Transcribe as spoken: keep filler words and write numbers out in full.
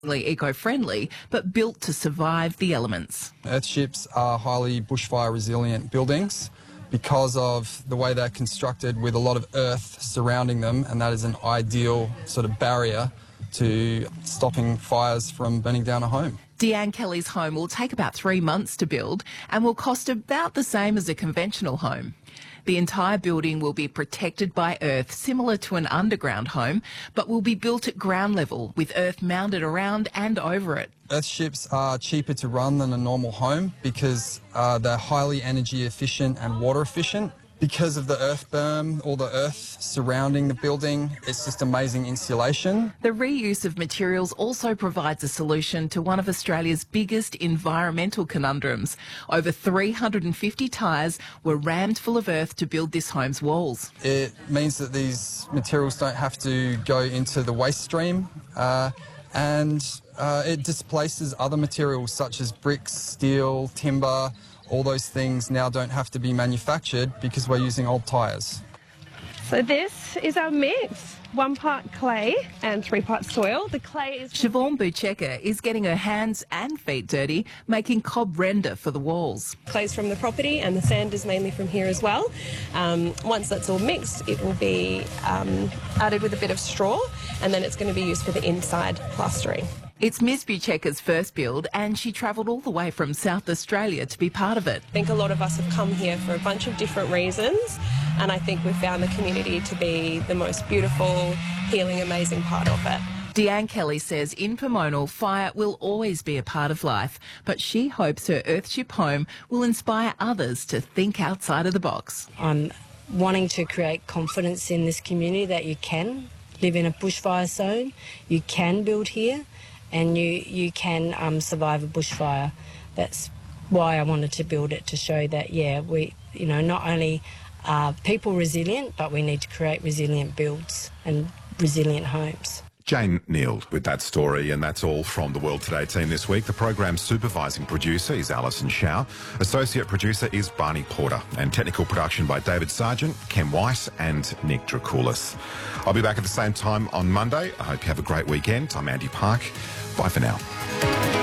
eco-friendly, but built to survive the elements. Earthships are highly bushfire resilient buildings because of the way they're constructed with a lot of earth surrounding them, and that is an ideal sort of barrier to stopping fires from burning down a home. Deanne Kelly's home will take about three months to build and will cost about the same as a conventional home. The entire building will be protected by earth, similar to an underground home, but will be built at ground level with earth mounted around and over it. Earthships are cheaper to run than a normal home because uh, they're highly energy efficient and water efficient. Because of the earth berm, all the earth surrounding the building, it's just amazing insulation. The reuse of materials also provides a solution to one of Australia's biggest environmental conundrums. Over three hundred fifty tyres were rammed full of earth to build this home's walls. It means that these materials don't have to go into the waste stream, uh, and uh, it displaces other materials such as bricks, steel, timber. All those things now don't have to be manufactured because we're using old tyres. So this is our mix. One part clay and three parts soil. The clay is... Siobhan Buchecker is getting her hands and feet dirty, making cob render for the walls. Clay's from the property and the sand is mainly from here as well. Um, once that's all mixed, it will be um, added with a bit of straw, and then it's going to be used for the inside plastering. It's Miss Buchecker's first build, and she travelled all the way from South Australia to be part of it. I think a lot of us have come here for a bunch of different reasons, and I think we've found the community to be the most beautiful, healing, amazing part of it. Deanne Kelly says in Pomona, fire will always be a part of life, but she hopes her Earthship home will inspire others to think outside of the box. I'm wanting to create confidence in this community that you can live in a bushfire zone, you can build here, and you, you can um, survive a bushfire. That's why I wanted to build it, to show that, yeah, we, you know, not only are people resilient, but we need to create resilient builds and resilient homes. Jane Neild with that story, and that's all from the World Today team this week. The program's supervising producer is Alison Shaw. Associate producer is Barney Porter. And technical production by David Sargent, Ken White and Nick Dracoulis. I'll be back at the same time on Monday. I hope you have a great weekend. I'm Andy Park. Bye for now.